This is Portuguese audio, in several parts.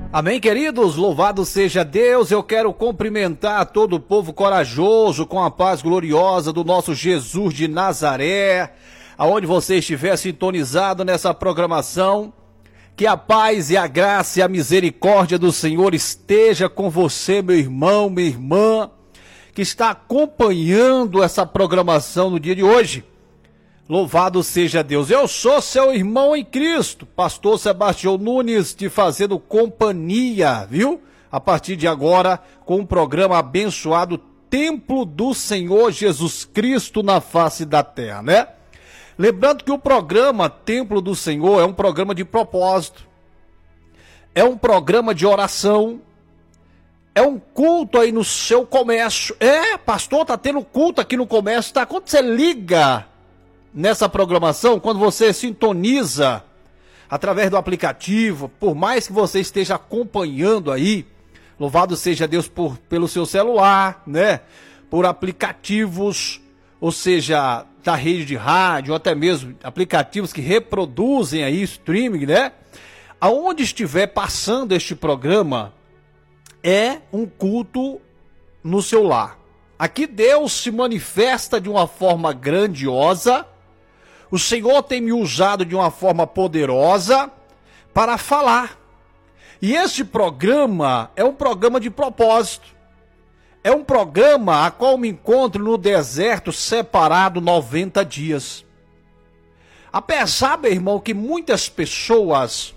Amém, queridos? Louvado seja Deus. Eu quero cumprimentar todo o povo corajoso com a paz gloriosa do nosso Jesus de Nazaré. Aonde você estiver sintonizado nessa programação, que a paz e a graça e a misericórdia do Senhor esteja com você, meu irmão, minha irmã, que está acompanhando essa programação no dia de hoje. Louvado seja Deus. Eu sou seu irmão em Cristo, pastor Sebastião Nunes, te fazendo companhia, viu? A partir de agora, com um programa abençoado, Templo do Senhor Jesus Cristo na face da terra, né? Lembrando que o programa Templo do Senhor é um programa de propósito, é um programa de oração, é um culto aí no seu comércio. Pastor, tá tendo culto aqui no comércio, tá? Quando você liga nessa programação, quando você sintoniza através do aplicativo, por mais que você esteja acompanhando aí, louvado seja Deus pelo seu celular, né? Por aplicativos, ou seja, da rede de rádio, ou até mesmo aplicativos que reproduzem aí streaming, né? Aonde estiver passando este programa, é um culto no seu lar. Aqui Deus se manifesta de uma forma grandiosa. O Senhor tem me usado de uma forma poderosa para falar. E este programa é um programa de propósito. É um programa a qual me encontro no deserto separado 90 dias. Apesar, meu irmão, que muitas pessoas,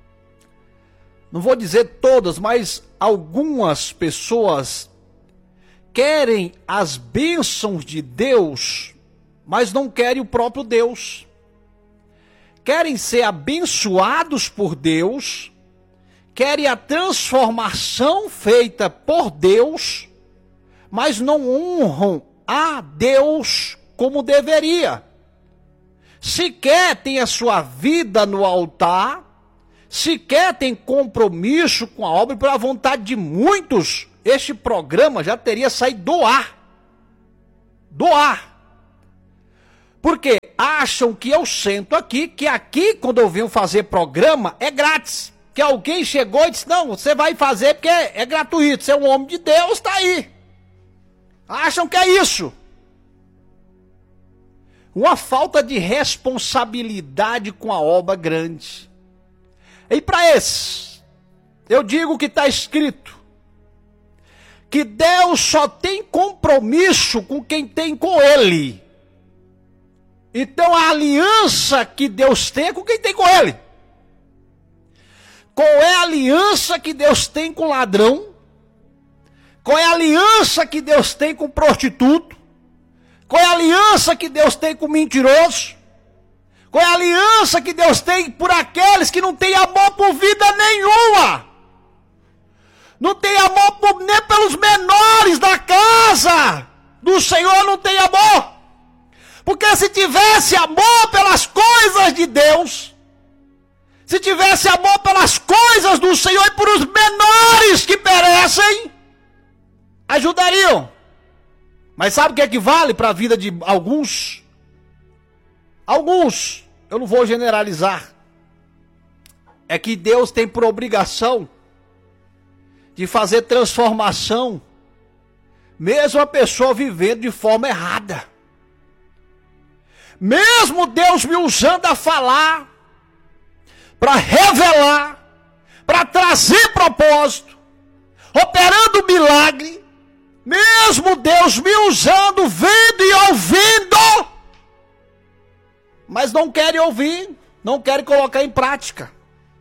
não vou dizer todas, mas algumas pessoas querem as bênçãos de Deus, mas não querem o próprio Deus. Querem ser abençoados por Deus, querem a transformação feita por Deus, mas não honram a Deus como deveria. Sequer tem a sua vida no altar, sequer tem compromisso com a obra, e pela vontade de muitos, este programa já teria saído do ar. Do ar. Porque acham que eu sento aqui, que aqui quando eu venho fazer programa é grátis. Que alguém chegou e disse, não, você vai fazer porque é gratuito, você é um homem de Deus, tá aí. Acham que é isso. Uma falta de responsabilidade com a obra grande. E para esses, eu digo que está escrito, que Deus só tem compromisso com quem tem com Ele. Então a aliança que Deus tem é com quem tem com Ele. Qual é a aliança que Deus tem com o ladrão? Qual é a aliança que Deus tem com o prostituto? Qual é a aliança que Deus tem com o mentiroso? Qual é a aliança que Deus tem por aqueles que não têm amor por vida nenhuma? Não tem amor nem pelos menores da casa do Senhor, não tem amor. Porque se tivesse amor pelas coisas de Deus, se tivesse amor pelas coisas do Senhor e por os menores que perecem, ajudariam. Mas sabe o que é que vale para a vida de alguns? Alguns, eu não vou generalizar, é que Deus tem por obrigação de fazer transformação, mesmo a pessoa vivendo de forma errada. Mesmo Deus me usando a falar, para revelar, para trazer propósito, operando milagre, mesmo Deus me usando, vendo e ouvindo, mas não querem ouvir, não querem colocar em prática.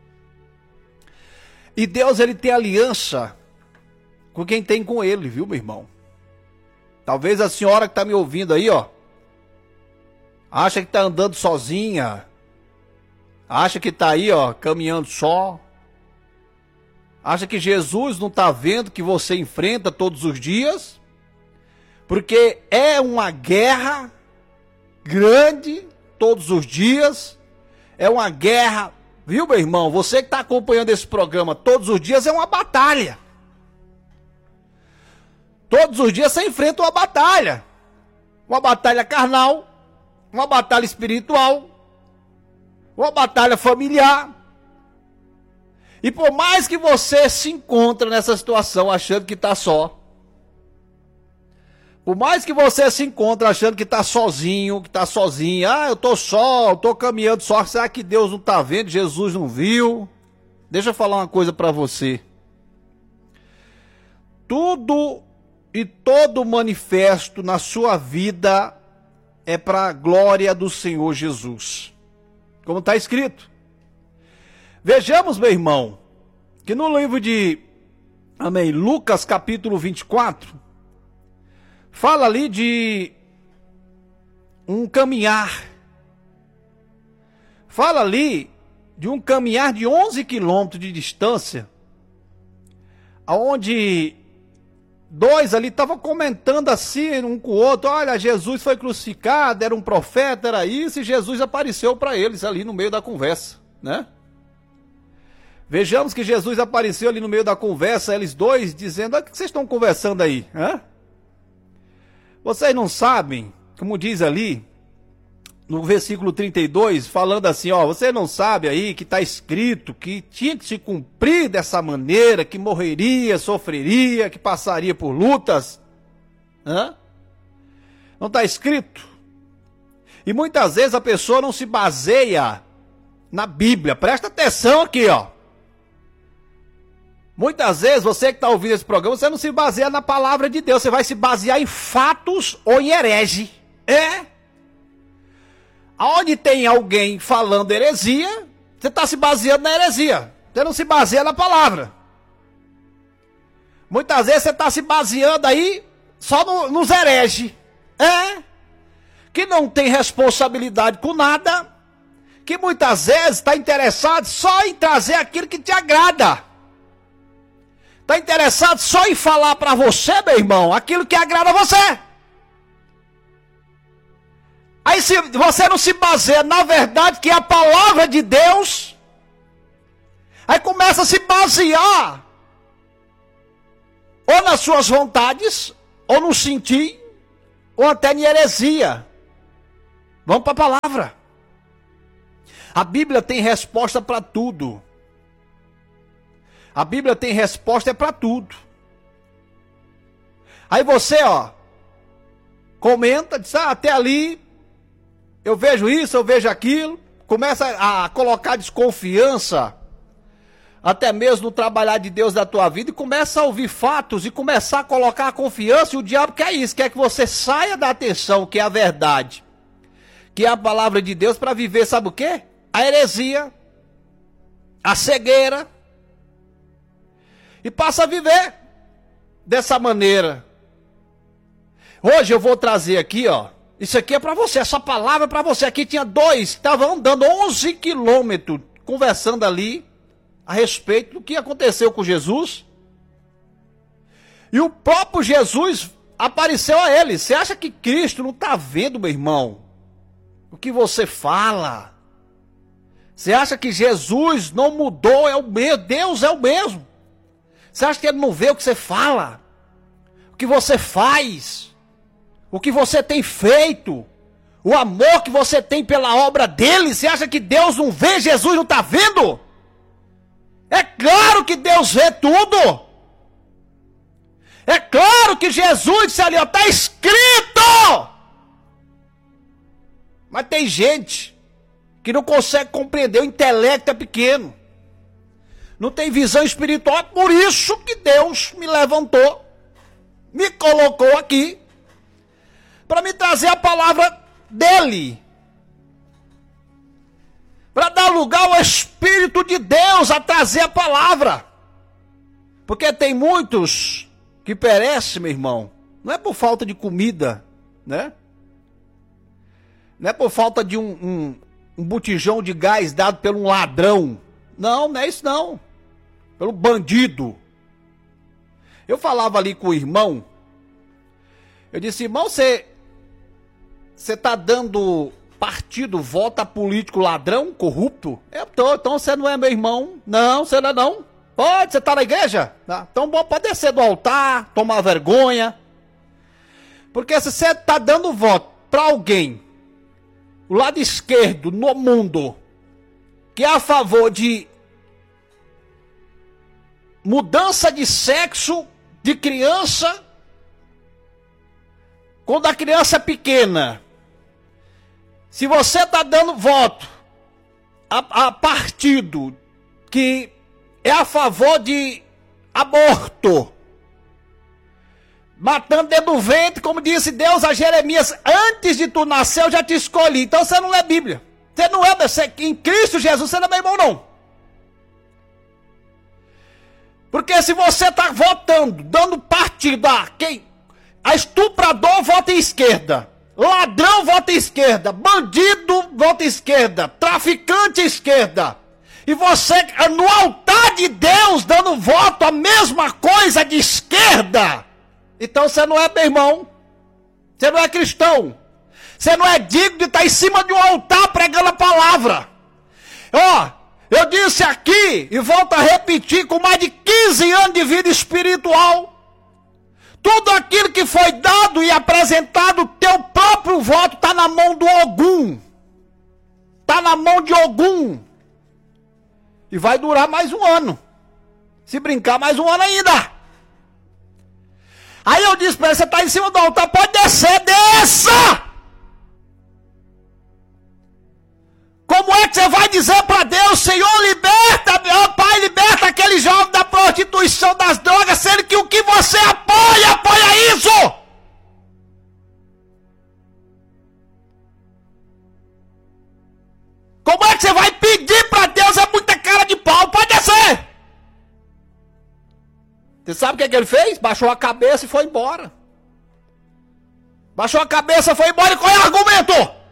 E Deus, ele tem aliança com quem tem com ele, viu, meu irmão? Talvez a senhora que está me ouvindo aí, ó, acha que está andando sozinha, acha que está aí, ó, caminhando só, acha que Jesus não está vendo que você enfrenta todos os dias, porque é uma guerra grande todos os dias, é uma guerra, viu, meu irmão? Você que está acompanhando esse programa todos os dias, é uma batalha. Todos os dias você enfrenta uma batalha carnal, uma batalha espiritual, uma batalha familiar. E por mais que você se encontre nessa situação achando que está só, por mais que você se encontre achando que está sozinho, que está sozinha, eu estou só, eu estou caminhando só, será que Deus não está vendo, Jesus não viu? Deixa eu falar uma coisa para você. Tudo e todo manifesto na sua vida é para a glória do Senhor Jesus. Como está escrito. Vejamos, meu irmão, que no livro de Lucas capítulo 24, fala ali de um caminhar. Fala ali de um caminhar de 11 quilômetros de distância, onde dois ali estavam comentando assim um com o outro, olha, Jesus foi crucificado, era um profeta, era isso, e Jesus apareceu para eles ali no meio da conversa, né? Vejamos que Jesus apareceu ali no meio da conversa, eles dois dizendo, o que vocês estão conversando aí? Hã? Vocês não sabem, como diz ali, no versículo 32, falando assim, ó, você não sabe aí que está escrito que tinha que se cumprir dessa maneira, que morreria, sofreria, que passaria por lutas? Hã? Não está escrito? E muitas vezes a pessoa não se baseia na Bíblia. Presta atenção aqui, ó. Muitas vezes você que está ouvindo esse programa, você não se baseia na palavra de Deus, você vai se basear em fatos ou em herege. Aonde tem alguém falando heresia, você está se baseando na heresia. Você não se baseia na palavra. Muitas vezes você está se baseando aí só nos hereges. Que não tem responsabilidade com nada. Que muitas vezes está interessado só em trazer aquilo que te agrada. Está interessado só em falar para você, meu irmão, aquilo que agrada a você. Aí se você não se baseia na verdade que é a palavra de Deus, aí começa a se basear ou nas suas vontades, ou no sentir, ou até em heresia. Vamos para a palavra. A Bíblia tem resposta para tudo. A Bíblia tem resposta para tudo. Aí você, ó, comenta, diz, até ali eu vejo isso, eu vejo aquilo, começa a colocar desconfiança, até mesmo no trabalhar de Deus da tua vida, e começa a ouvir fatos, e começar a colocar a confiança, e o diabo quer isso, quer que você saia da atenção, que é a verdade, que é a palavra de Deus, para viver, sabe o quê? A heresia, a cegueira, e passa a viver dessa maneira. Hoje eu vou trazer aqui, ó, isso aqui é para você, essa palavra é para você. Aqui tinha dois que estavam andando 11 quilômetros, conversando ali a respeito do que aconteceu com Jesus. E o próprio Jesus apareceu a eles. Você acha que Cristo não está vendo, meu irmão, o que você fala? Você acha que Jesus não mudou, é o mesmo, Deus é o mesmo? Você acha que ele não vê o que você fala? O que você faz? O que você tem feito, o amor que você tem pela obra dele, você acha que Deus não vê, Jesus não está vendo? É claro que Deus vê tudo. É claro que Jesus disse ali, ó, está escrito. Mas tem gente que não consegue compreender, o intelecto é pequeno. Não tem visão espiritual, é por isso que Deus me levantou, me colocou aqui, para me trazer a palavra dele. Para dar lugar ao Espírito de Deus a trazer a palavra. Porque tem muitos que perecem, meu irmão. Não é por falta de comida, né? Não é por falta de um botijão de gás dado por um ladrão. Não, não é isso não. Pelo bandido. Eu falava ali com o irmão. Eu disse, irmão, você está dando partido, voto a político ladrão, corrupto? Eu tô, então você não é meu irmão? Não, você não é não. Pode, você está na igreja? Tá. Então pode descer do altar, tomar vergonha. Porque se você está dando voto para alguém, o lado esquerdo no mundo, que é a favor de mudança de sexo de criança, quando a criança é pequena. Se você está dando voto a partido que é a favor de aborto, matando dentro do ventre, como disse Deus a Jeremias, antes de tu nascer eu já te escolhi. Então você não lê Bíblia. Você não é, em Cristo Jesus você não é meu irmão não. Porque se você está votando, dando partido a estuprador vota em esquerda, ladrão vota em esquerda, bandido vota em esquerda, traficante esquerda, e você no altar de Deus dando voto a mesma coisa de esquerda, então você não é meu irmão, você não é cristão, você não é digno de estar em cima de um altar pregando a palavra. Eu disse aqui e volto a repetir, com mais de 15 anos de vida espiritual, tudo aquilo que foi dado e apresentado, teu próprio voto está na mão do Ogum, está na mão de Ogum, e vai durar mais um ano, se brincar mais um ano ainda. Aí eu disse para ele, você está em cima do altar, pode descer, desça! Como é que você vai dizer para Deus, Senhor, liberta, meu Pai, liberta aquele jovem da prostituição, das drogas, sendo que o que você apoia isso? Como é que você vai pedir para Deus? É muita cara de pau, pode descer! Você sabe o que ele fez? Baixou a cabeça e foi embora. Baixou a cabeça, foi embora, e qual é o argumento?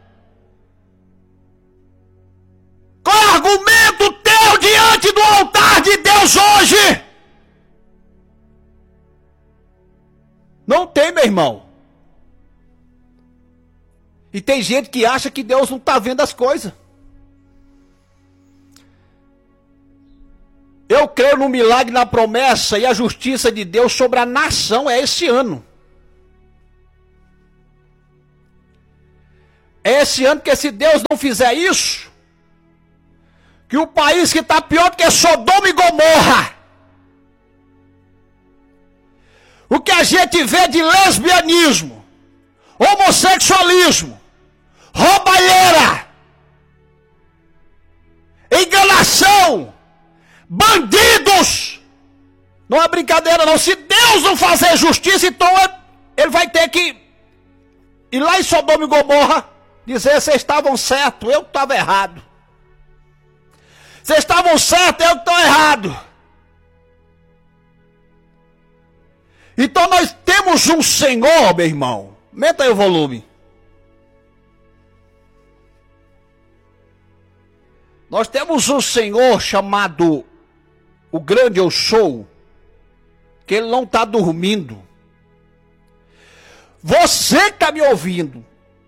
Qual é o argumento teu diante do altar de Deus hoje? Não tem, meu irmão. E tem gente que acha que Deus não está vendo as coisas. Eu creio no milagre, na promessa e a justiça de Deus sobre a nação esse ano. É esse ano, que se Deus não fizer isso, que o país que está pior do que Sodoma e Gomorra, o que a gente vê de lesbianismo, homossexualismo, roubalheira, enganação, bandidos, não é brincadeira não. Se Deus não fazer justiça, então ele vai ter que ir lá em Sodoma e Gomorra dizer, vocês estavam certos, eu estava errado. Vocês estavam certos, eu que estou errado. Então nós temos um Senhor, meu irmão. Aumenta aí o volume. Nós temos um Senhor chamado o grande eu sou, que ele não está dormindo. Você que está me ouvindo,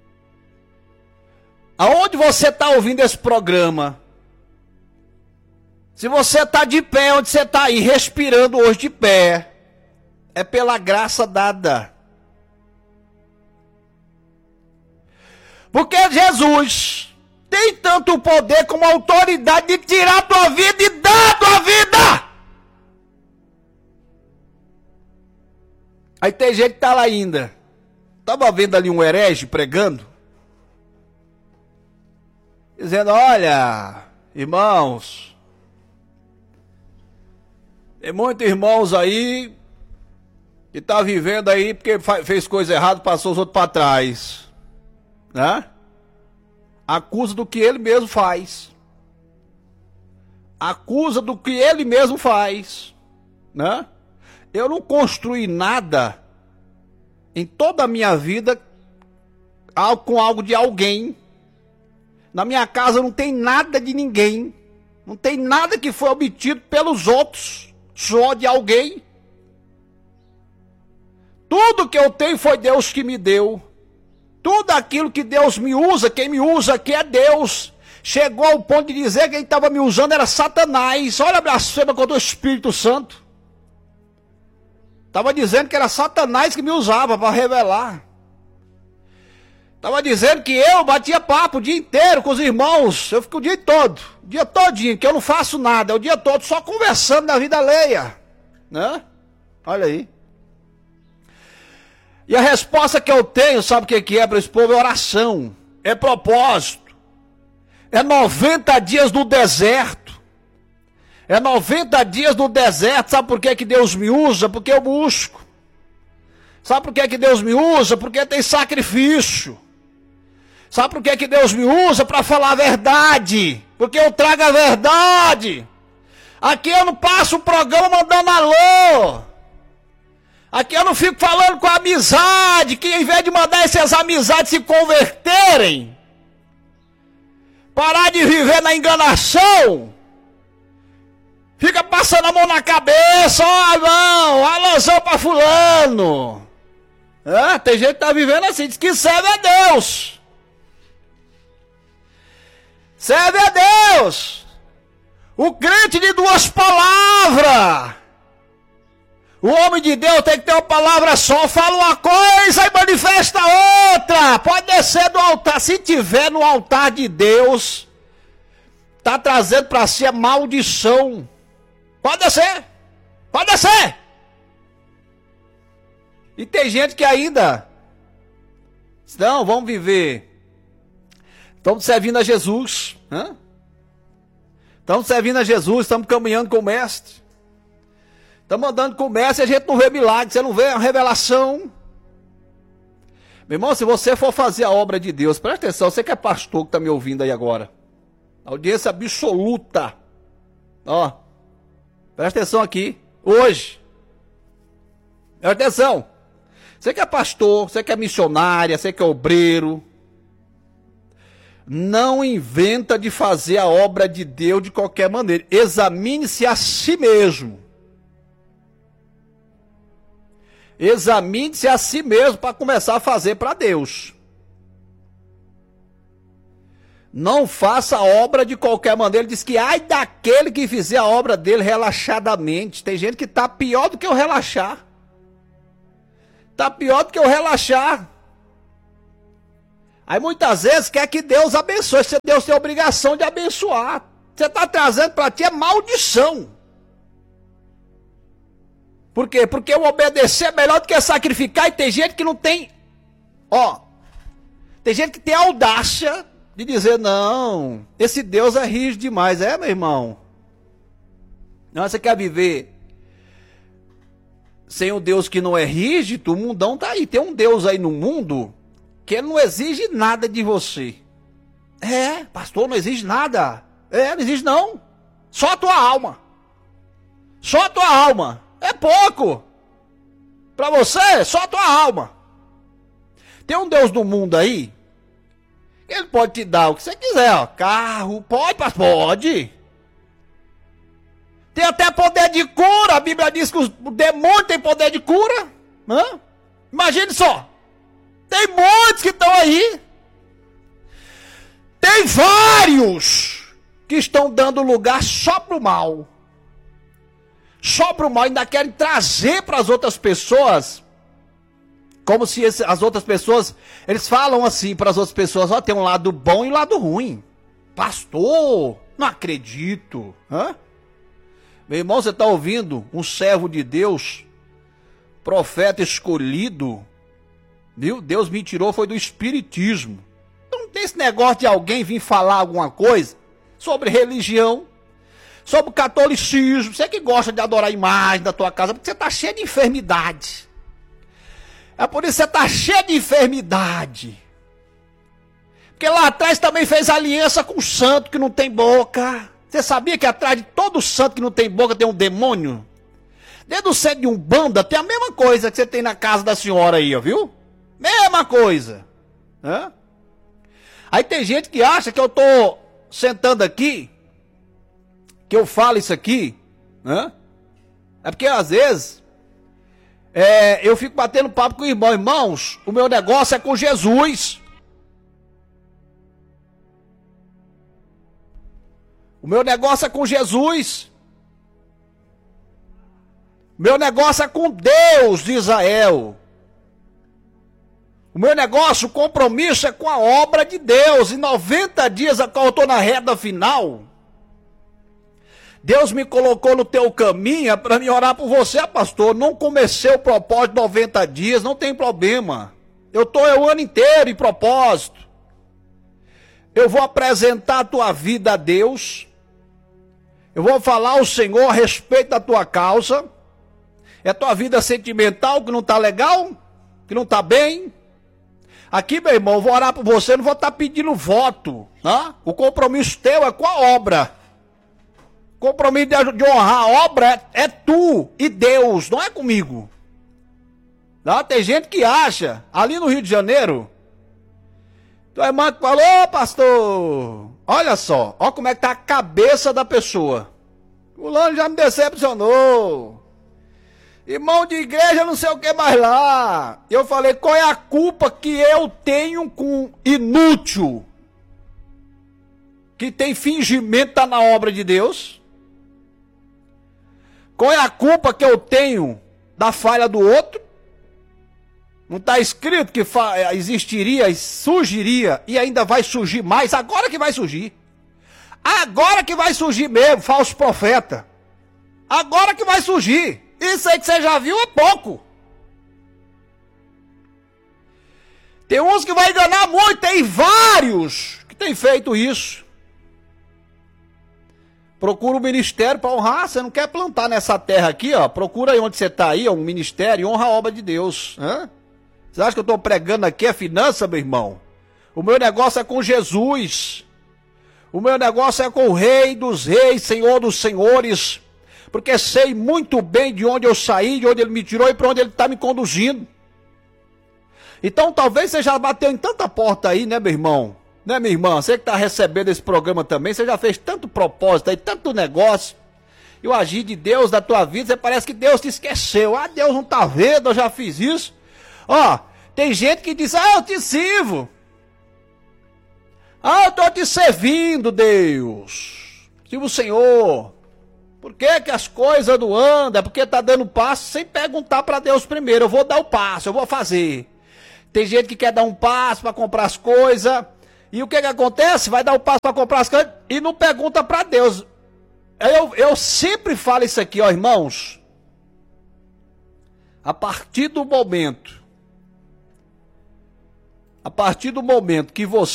aonde você está ouvindo esse programa, se você está de pé, onde você está aí, respirando hoje de pé, é pela graça dada. Porque Jesus tem tanto poder como autoridade de tirar a tua vida e dar a tua vida. Aí tem gente que está lá ainda. Estava vendo ali um herege pregando, dizendo, olha, irmãos, tem muitos irmãos aí que está vivendo aí porque fez coisa errada, passou os outros para trás, né? Acusa do que ele mesmo faz. Acusa do que ele mesmo faz, né? Eu não construí nada em toda a minha vida com algo de alguém. Na minha casa não tem nada de ninguém. Não tem nada que foi obtido pelos outros. Só de alguém. Tudo que eu tenho foi Deus que me deu. Tudo aquilo que Deus me usa, quem me usa aqui é Deus. Chegou ao ponto de dizer que quem estava me usando era Satanás. Olha a blasfêmia contra o Espírito Santo. Estava dizendo que era Satanás que me usava para revelar. Estava dizendo que eu batia papo o dia inteiro com os irmãos. Eu fico o dia todo, o dia todinho, que eu não faço nada, o dia todo só conversando da vida alheia. né? Olha aí. E a resposta que eu tenho, sabe o que é para esse povo? É oração, é propósito, é 90 dias no deserto, é 90 dias no deserto. Sabe por que Deus me usa? Porque eu busco. Sabe por que Deus me usa? Porque tem sacrifício. Sabe por que Deus me usa? Para falar a verdade, porque eu trago a verdade. Aqui eu não passo o programa mandando alô. Aqui eu não fico falando com a amizade, que em vez de mandar essas amizades se converterem, parar de viver na enganação, fica passando a mão na cabeça, ó, não, alôzão pra fulano. Tem gente que tá vivendo assim, diz que serve a Deus. Serve a Deus. O crente de duas palavras. O homem de Deus tem que ter uma palavra só, fala uma coisa e manifesta outra. Pode descer do altar, se tiver no altar de Deus, está trazendo para si a maldição. Pode descer, pode descer. E tem gente que ainda, não, vamos viver, estamos servindo a Jesus, estamos servindo a Jesus, estamos caminhando com o Mestre. Estamos andando com o Mestre e a gente não vê milagre, você não vê a revelação. Meu irmão, se você for fazer a obra de Deus, presta atenção, você que é pastor que está me ouvindo aí agora. Audiência absoluta. Ó, presta atenção aqui, hoje. Presta atenção. Você que é pastor, você que é missionária, você que é obreiro. Não inventa de fazer a obra de Deus de qualquer maneira. Examine-se a si mesmo. Examine-se a si mesmo para começar a fazer para Deus. Não faça a obra de qualquer maneira. Ele diz que ai daquele que fizer a obra dele relaxadamente. Tem gente que está pior do que eu relaxar. Está pior do que eu relaxar. Aí muitas vezes quer que Deus abençoe. Se Deus tem a obrigação de abençoar. Você está trazendo para ti é maldição. Por quê? Porque o obedecer é melhor do que sacrificar. E tem gente que não tem, tem gente que tem a audácia de dizer, não, esse Deus é rígido demais. Meu irmão. Não, você quer viver sem um Deus que não é rígido? O mundão tá aí. Tem um Deus aí no mundo que ele não exige nada de você. Pastor, não exige nada. Não exige não. Só a tua alma. Só a tua alma. É pouco. Para você, só a tua alma. Tem um Deus do mundo aí, ele pode te dar o que você quiser, carro, pode. Tem até poder de cura, a Bíblia diz que o demônio tem poder de cura. Imagine só, tem muitos que estão aí. Tem vários que estão dando lugar só para o mal. Só para o mal, ainda querem trazer para as outras pessoas, como se as outras pessoas, eles falam assim para as outras pessoas, tem um lado bom e um lado ruim. Pastor, não acredito. Meu irmão, você está ouvindo um servo de Deus, profeta escolhido, viu? Deus me tirou, foi do espiritismo. Então não tem esse negócio de alguém vir falar alguma coisa sobre religião, sobre o catolicismo. Você que gosta de adorar a imagem da tua casa, porque você está cheio de enfermidade. É por isso que você está cheio de enfermidade. Porque lá atrás também fez aliança com o santo que não tem boca. Você sabia que atrás de todo santo que não tem boca tem um demônio? Dentro do centro de Umbanda tem a mesma coisa que você tem na casa da senhora aí, viu? Mesma coisa. Aí tem gente que acha que eu tô sentando aqui, que eu falo isso aqui, é porque às vezes eu fico batendo papo com o irmão. Irmãos, o meu negócio é com Jesus. O meu negócio é com Jesus. O meu negócio é com Deus de Israel. O meu negócio, o compromisso é com a obra de Deus. Em 90 dias, a qual eu estou na reta final, Deus me colocou no teu caminho para me orar por você, pastor. Não comecei o propósito de 90 dias, não tem problema. Eu estou o ano inteiro em propósito. Eu vou apresentar a tua vida a Deus. Eu vou falar ao Senhor a respeito da tua causa. É tua vida sentimental que não está legal? Que não está bem? Aqui, meu irmão, eu vou orar por você, não vou estar pedindo voto. Né? O compromisso teu é com a obra. O compromisso de honrar a obra é tu e Deus, não é comigo. Não, tem gente que acha, ali no Rio de Janeiro, tua irmã que falou, pastor, olha só, olha como é que tá a cabeça da pessoa. O fulano já me decepcionou. Irmão de igreja, não sei o que mais lá. Eu falei, qual é a culpa que eu tenho com inútil? Que tem fingimento, tá na obra de Deus? Qual é a culpa que eu tenho da falha do outro? Não está escrito que existiria, surgiria e ainda vai surgir mais? Agora que vai surgir. Agora que vai surgir mesmo, falso profeta. Agora que vai surgir. Isso aí que você já viu é pouco. Tem uns que vai enganar muito, tem vários que têm feito isso. Procura um ministério para honrar. Você não quer plantar nessa terra aqui, ó. Procura aí onde você está aí, ó, um ministério e honra a obra de Deus. Hã? Você acha que eu estou pregando aqui a finança, meu irmão? O meu negócio é com Jesus. O meu negócio é com o Rei dos Reis, Senhor dos Senhores. Porque sei muito bem de onde eu saí, de onde Ele me tirou e para onde Ele está me conduzindo. Então talvez você já bateu em tanta porta aí, né, meu irmão? Né, minha irmã? Você que está recebendo esse programa também, você já fez tanto propósito aí, tanto negócio. E o agir de Deus da tua vida, você parece que Deus te esqueceu. Ah, Deus não está vendo, eu já fiz isso. Ó, tem gente que diz, eu te sirvo. Eu estou te servindo, Deus. Sirvo o Senhor. Por que que as coisas não andam? É porque está dando passo sem perguntar para Deus primeiro. Eu vou dar o passo, eu vou fazer. Tem gente que quer dar um passo para comprar as coisas. E o que que acontece? Vai dar o passo para comprar as coisas e não pergunta para Deus. Eu sempre falo isso aqui, ó, irmãos. A partir do momento que você